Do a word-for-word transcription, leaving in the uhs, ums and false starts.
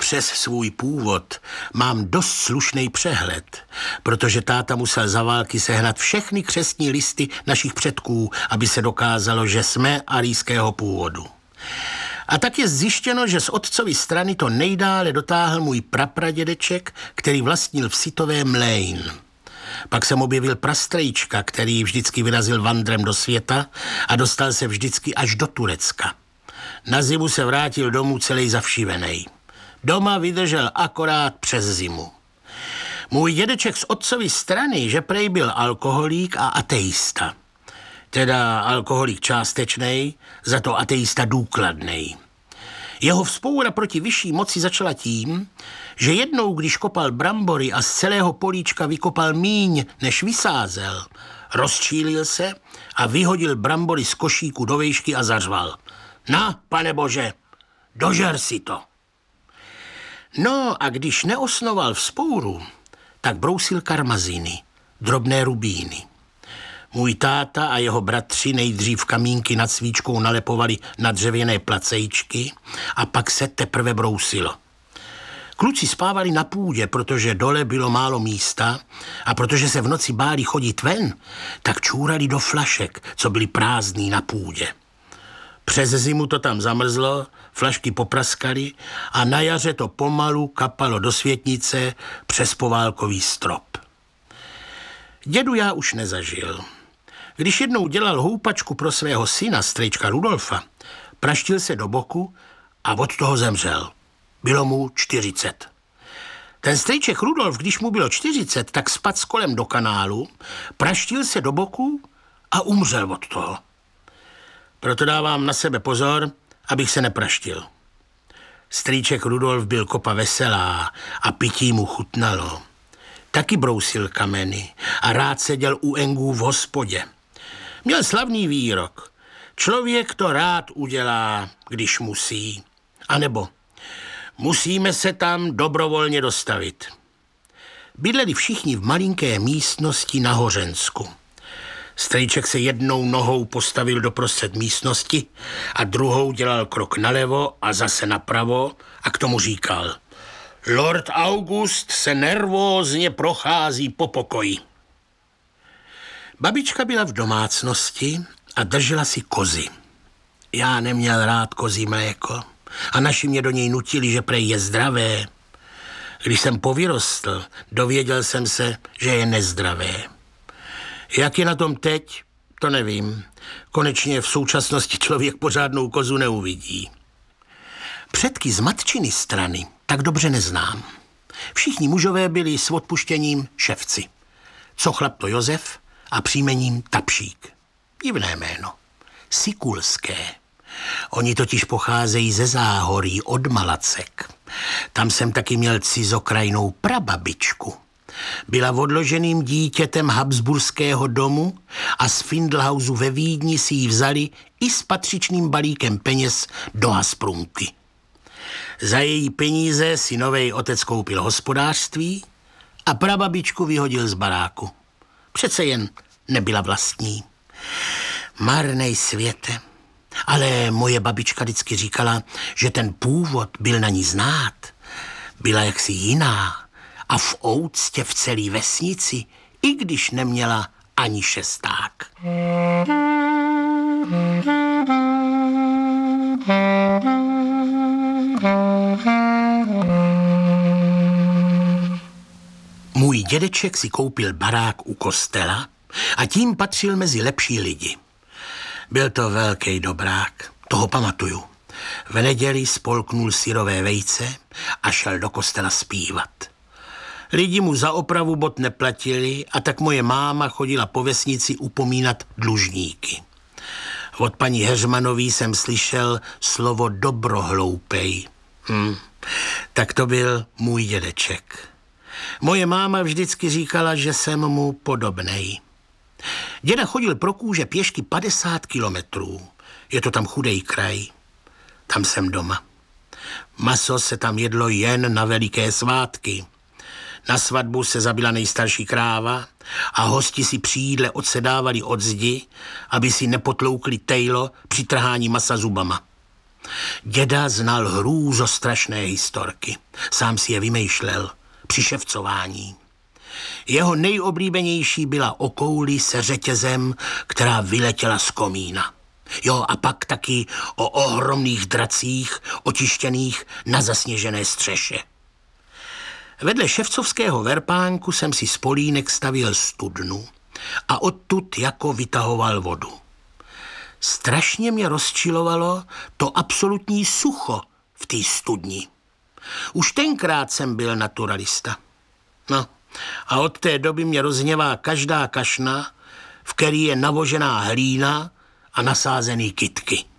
přes svůj původ mám dost slušný přehled, protože táta musel za války sehnat všechny křestní listy našich předků, aby se dokázalo, že jsme arijského původu. A tak je zjištěno, že z otcovy strany to nejdále dotáhl můj prapradědeček, který vlastnil v Sitové mlejn. Pak jsem objevil prastrejčka, který vždycky vyrazil vandrem do světa a dostal se vždycky až do Turecka. Na zimu se vrátil domů celý zavšivenej. Doma vydržel akorát přes zimu. Můj dědeček z otcovy strany, že prej byl alkoholík a ateista. Teda alkoholík částečnej, za to ateista důkladnej. Jeho vzpoura proti vyšší moci začala tím, že jednou, když kopal brambory a z celého políčka vykopal míň, než vysázel, rozčílil se a vyhodil brambory z košíku do vejšky a zařval. Na, pane bože, dožer si to. No a když neosnoval vzpouru, tak brousil karmaziny, drobné rubíny. Můj táta a jeho bratři nejdřív kamínky nad svíčkou nalepovali na dřevěné placejčky a pak se teprve brousilo. Kluci spávali na půdě, protože dole bylo málo místa a protože se v noci báli chodit ven, tak čůrali do flašek, co byly prázdný na půdě. Přes zimu to tam zamrzlo, flašky popraskaly a na jaře to pomalu kapalo do světnice přes poválkový strop. Dědu já už nezažil. Když jednou dělal houpačku pro svého syna, strejčka Rudolfa, praštil se do boku a od toho zemřel. Bylo mu čtyřicet. Ten strejček Rudolf, když mu bylo čtyřicet, tak spadl s kolem do kanálu, praštil se do boku a umřel od toho. Proto dávám na sebe pozor, abych se nepraštil. Strýček Rudolf byl kopa veselá a pití mu chutnalo. Taky brousil kameny a rád seděl u engů v hospodě. Měl slavný výrok. Člověk to rád udělá, když musí. A nebo musíme se tam dobrovolně dostavit. Bydleli všichni v malinké místnosti na Hořensku. Strejček se jednou nohou postavil doprostřed místnosti a druhou dělal krok nalevo a zase napravo a k tomu říkal: Lord August se nervózně prochází po pokoji. Babička byla v domácnosti a držela si kozy. Já neměl rád kozí mléko a naši mě do něj nutili, že prej je zdravé. Když jsem povyrostl, dověděl jsem se, že je nezdravé. Jak je na tom teď, to nevím. Konečně v současnosti člověk pořádnou kozu neuvidí. Předky z matčiny strany tak dobře neznám. Všichni mužové byli s odpuštěním ševci. Co chlap to Josef a příjmením Tapšík. Divné jméno. Sikulské. Oni totiž pocházejí ze Záhoří od Malacek. Tam jsem taky měl cizokrajnou prababičku. Byla odloženým dítětem habsburského domu a z Findelhausu ve Vídni si ji vzali i s patřičným balíkem peněz do Hasprunky. Za její peníze si novej otec koupil hospodářství a prababičku vyhodil z baráku. Přece jen nebyla vlastní. Marnej světe. Ale moje babička vždycky říkala, že ten původ byl na ní znát. Byla jaksi jiná a v ouctě v celé vesnici, i když neměla ani šesták. Můj dědeček si koupil barák u kostela a tím patřil mezi lepší lidi. Byl to velký dobrák, toho pamatuju. V neděli spolknul syrové vejce a šel do kostela zpívat. Lidi mu za opravu bot neplatili a tak moje máma chodila po vesnici upomínat dlužníky. Od paní Heřmanový jsem slyšel slovo dobrohloupej. Hm, tak to byl můj dědeček. Moje máma vždycky říkala, že jsem mu podobnej. Děda chodil pro kůže pěšky padesát kilometrů. Je to tam chudej kraj. Tam jsem doma. Maso se tam jedlo jen na veliké svátky. Na svatbu se zabila nejstarší kráva a hosti si při jídle odsedávali od zdi, aby si nepotloukli tejlo při trhání masa zubama. Děda znal hrůzostrašné historky. Sám si je vymýšlel při ševcování. Jeho nejoblíbenější byla o kouli se řetězem, která vyletěla z komína. Jo, a pak taky o ohromných dracích, otištěných na zasněžené střeše. Vedle ševcovského verpánku jsem si z polínek stavěl studnu a odtud jako vytahoval vodu. Strašně mě rozčilovalo to absolutní sucho v té studni. Už tenkrát jsem byl naturalista. No, a od té doby mě rozhněvá každá kašna, v který je navožená hlína a nasázený kytky.